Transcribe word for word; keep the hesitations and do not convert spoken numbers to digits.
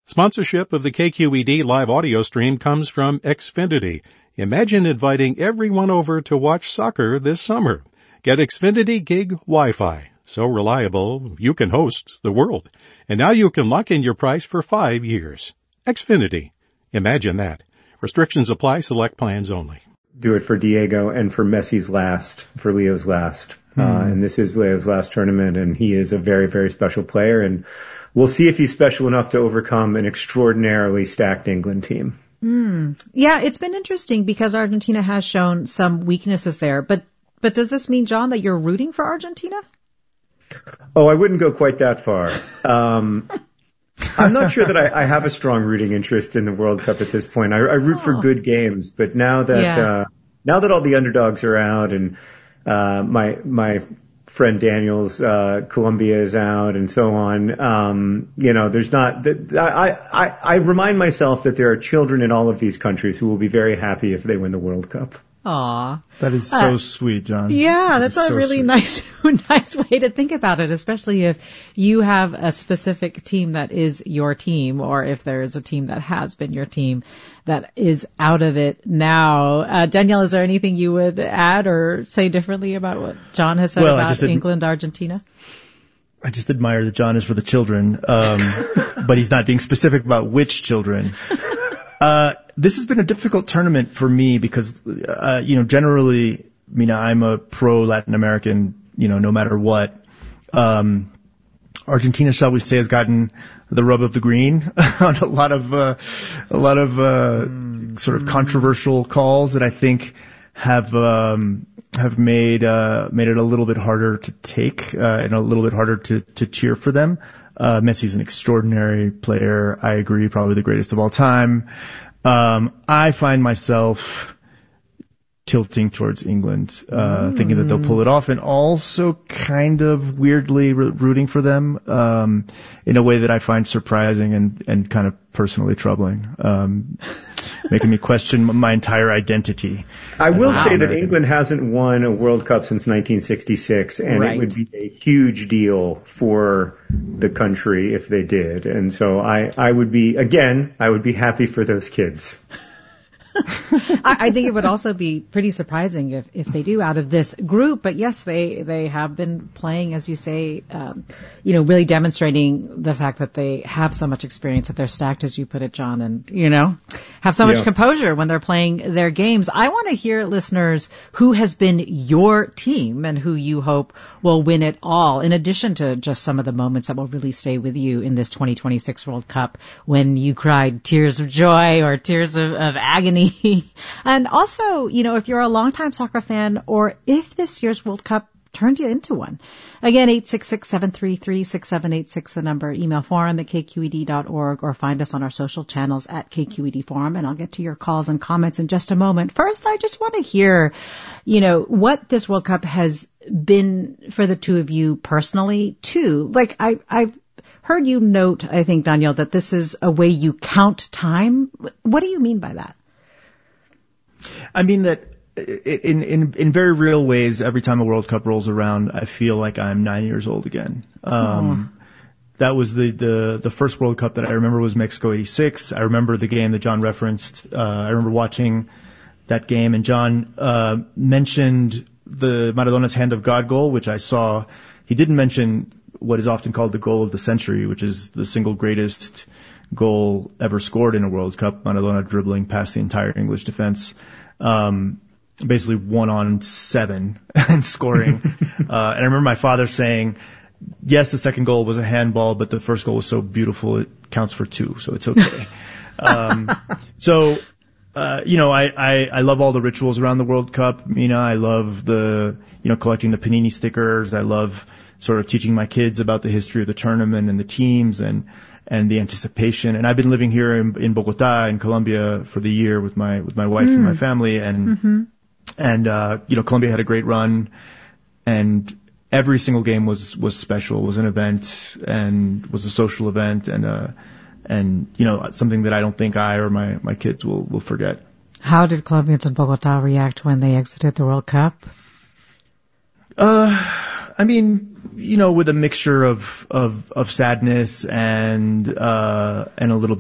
Sponsorship of the K Q E D live audio stream comes from Xfinity. Imagine inviting everyone over to watch soccer this summer. Get Xfinity Gig Wi-Fi. So reliable, you can host the world. And now you can lock in your price for five years. Xfinity. Imagine that. Restrictions apply. Select plans only. Do it for Diego and for Messi's last, for Leo's last. Mm. Uh, and this is Leo's last tournament, and he is a very, very special player. And we'll see if he's special enough to overcome an extraordinarily stacked England team. Mm. Yeah, it's been interesting because Argentina has shown some weaknesses there. But but does this mean, John, that you're rooting for Argentina? Oh, I wouldn't go quite that far. Um, I'm not sure that I, I have a strong rooting interest in the World Cup at this point. I, I root oh. for good games, but now that yeah. uh, now that all the underdogs are out and uh, my my friend Daniel's uh, Colombia is out and so on, um, you know, there's not. I, I I remind myself that there are children in all of these countries who will be very happy if they win the World Cup. Aw. That is so uh, sweet, John. Yeah, that's that a so really sweet. nice, nice way to think about it, especially if you have a specific team that is your team, or if there is a team that has been your team that is out of it now. Uh, Danielle, is there anything you would add or say differently about what John has said well, about ad- England, Argentina? I just admire that John is for the children, um, but he's not being specific about which children. Uh, this has been a difficult tournament for me because, uh, you know, generally, I mean, I'm a pro Latin American, you know, no matter what. Um, Argentina, shall we say, has gotten the rub of the green on a lot of, uh, a lot of, uh, mm. sort of controversial calls that I think have, um, have made, uh, made it a little bit harder to take, uh, and a little bit harder to, to cheer for them. Uh, Messi's an extraordinary player. I agree, probably the greatest of all time. Um, I find myself tilting towards England, uh, mm. thinking that they'll pull it off, and also kind of weirdly re- rooting for them, um, in a way that I find surprising and, and kind of personally troubling, um, making me question my entire identity. I will say that England hasn't won a World Cup since nineteen sixty-six, and right. it would be a huge deal for the country if they did. And so I, I would be, again, I would be happy for those kids. I, I think it would also be pretty surprising if, if they do out of this group. But yes, they, they have been playing, as you say, um, you know, really demonstrating the fact that they have so much experience, that they're stacked, as you put it, John, and, you know, have so much yeah. composure when they're playing their games. I want to hear, listeners, who has been your team and who you hope will win it all, in addition to just some of the moments that will really stay with you in this twenty twenty-six World Cup when you cried tears of joy or tears of, of agony. And also, you know, if you're a longtime soccer fan, or if this year's World Cup turned you into one. Again, eight six six, seven three three, six seven eight six, the number. Email forum at k q e d dot org, or find us on our social channels at K Q E D Forum, and I'll get to your calls and comments in just a moment. First, I just want to hear, you know, what this World Cup has been for the two of you personally, too. Like, I, I've heard you note, I think, Danielle, that this is a way you count time. What do you mean by that? I mean that in, in, in very real ways, every time a World Cup rolls around, I feel like I'm nine years old again. Um, oh. That was the, the, the first World Cup that I remember was Mexico eighty-six. I remember the game that John referenced. Uh, I remember watching that game, and John, uh, mentioned the Maradona's Hand of God goal, which I saw. He didn't mention what is often called the goal of the century, which is the single greatest goal ever scored in a World Cup. Maradona dribbling past the entire English defense, um, basically one on seven and scoring. uh, and I remember my father saying, yes, the second goal was a handball, but the first goal was so beautiful it counts for two, so it's okay. um, so, uh, you know, I, I, I love all the rituals around the World Cup. Mina, I love the, you know, collecting the Panini stickers. I love sort of teaching my kids about the history of the tournament and the teams and, and the anticipation. And I've been living here in, in Bogota, in Colombia, for the year with my with my wife mm. and my family. And mm-hmm. and uh, you know, Colombia had a great run, and every single game was was special, was an event, and was a social event, and uh, and you know, something that I don't think I or my my kids will will forget. How did Colombians in Bogota react when they exited the World Cup? Uh. I mean, you know, with a mixture of, of, of sadness and, uh, and a little